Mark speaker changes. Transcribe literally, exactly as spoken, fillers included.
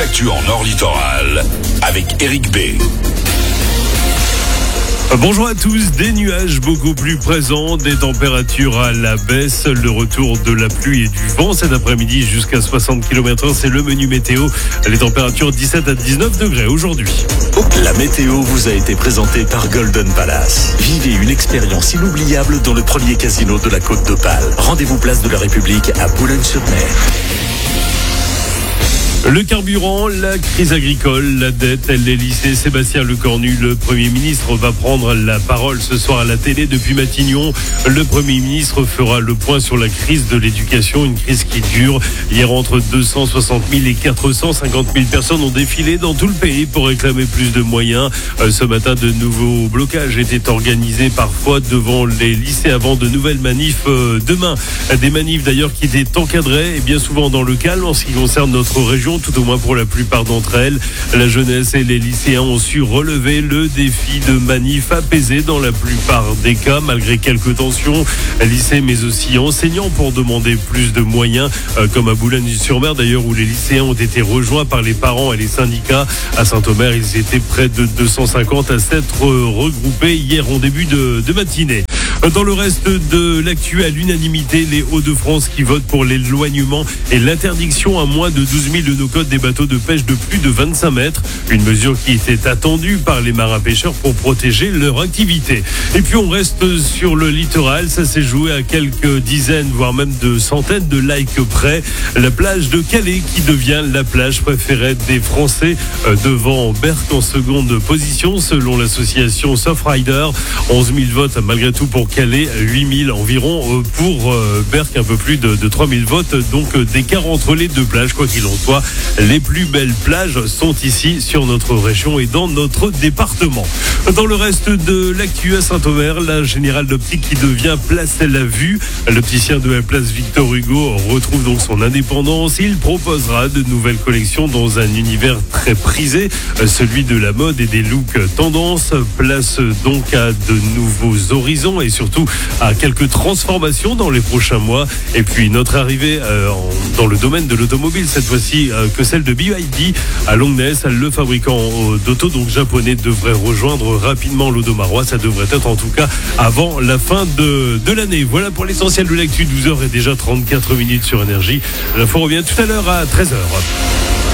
Speaker 1: l'actu en Nord Littoral avec Eric B.
Speaker 2: Bonjour à tous, des nuages beaucoup plus présents, des températures à la baisse, le retour de la pluie et du vent cet après-midi jusqu'à soixante kilomètres heure, c'est le menu météo. Les températures dix-sept à dix-neuf degrés aujourd'hui.
Speaker 3: La météo vous a été présentée par Golden Palace. Vivez une expérience inoubliable dans le premier casino de la Côte d'Opale. Rendez-vous place de la République à Boulogne-sur-Mer.
Speaker 2: Le carburant, la crise agricole, la dette, les lycées. Sébastien Lecornu, le Premier ministre, va prendre la parole ce soir à la télé depuis Matignon. Le Premier ministre fera le point sur la crise de l'éducation, une crise qui dure. Hier, entre deux cent soixante mille et quatre cent cinquante mille personnes ont défilé dans tout le pays pour réclamer plus de moyens. Ce matin, de nouveaux blocages étaient organisés parfois devant les lycées avant de nouvelles manifs demain. Des manifs d'ailleurs qui étaient encadrées et bien souvent dans le calme en ce qui concerne notre région, tout au moins pour la plupart d'entre elles. La jeunesse et les lycéens ont su relever le défi de manifs apaisés dans la plupart des cas, malgré quelques tensions. Lycées mais aussi enseignants pour demander plus de moyens, comme à Boulogne-sur-Mer d'ailleurs, où les lycéens ont été rejoints par les parents et les syndicats. À Saint-Omer, ils étaient près de deux cent cinquante à s'être regroupés hier en début de, de matinée. Dans le reste de l'actu, à l'unanimité, les Hauts-de-France qui votent pour l'éloignement et l'interdiction à moins de douze mille de nos côtes des bateaux de pêche de plus de vingt-cinq mètres. Une mesure qui était attendue par les marins-pêcheurs pour protéger leur activité. Et puis on reste sur le littoral. Ça s'est joué à quelques dizaines, voire même de centaines de likes près. La plage de Calais qui devient la plage préférée des Français, devant Berck en seconde position selon l'association Softrider. onze mille votes malgré tout pour Calais, huit mille environ pour Berck, un peu plus de, de trois mille votes, donc d'écart entre les deux plages. Quoi qu'il en soit, les plus belles plages sont ici sur notre région et dans notre département. Dans le reste de l'actu à Saint-Omer, la Générale d'Optique qui devient Place La Vue. L'opticien de la place Victor Hugo retrouve donc son indépendance. Il proposera de nouvelles collections dans un univers très prisé, celui de la mode et des looks tendance. Place donc à de nouveaux horizons et surtout à quelques transformations dans les prochains mois. Et puis notre arrivée euh, en, dans le domaine de l'automobile, cette fois-ci euh, que celle de B Y D à Longness. Le fabricant euh, d'auto donc japonais devrait rejoindre rapidement l'Audomarois. Ça devrait être en tout cas avant la fin de, de l'année. Voilà pour l'essentiel de l'actu. douze heures et déjà trente-quatre minutes sur Énergie. L'info revient tout à l'heure à treize heures.